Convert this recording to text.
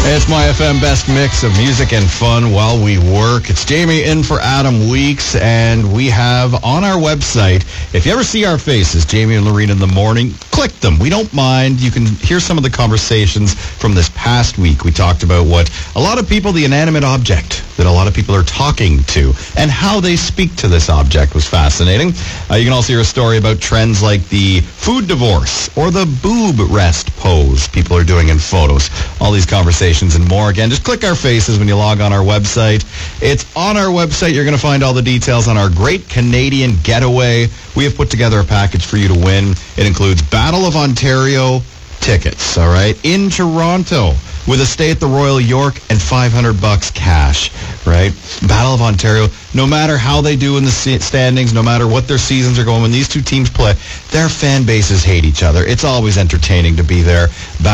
It's my FM best mix of music and fun while we work. It's Jamie in for Adam Weeks, and we have on our website, if you ever see our faces, Jamie and Lorena in the morning, click them. We don't mind. You can hear some of the conversations from this past week. We talked about what a lot of people, the inanimate object that a lot of people are talking to, and how they speak to this object was fascinating. You can also hear a story about trends like the food divorce or the boob rest pose people are doing in photos. All these conversations and more. Again, just click our faces when you log on our website. It's on our website. You're going to find all the details on our Great Canadian Getaway. We have put together a package for you to win. It includes Battle of Ontario tickets, all right, in Toronto, with a stay at the Royal York and $500 cash, right? Battle of Ontario, no matter how they do in the standings, no matter what their seasons are going, when these two teams play, their fan bases hate each other. It's always entertaining to be there.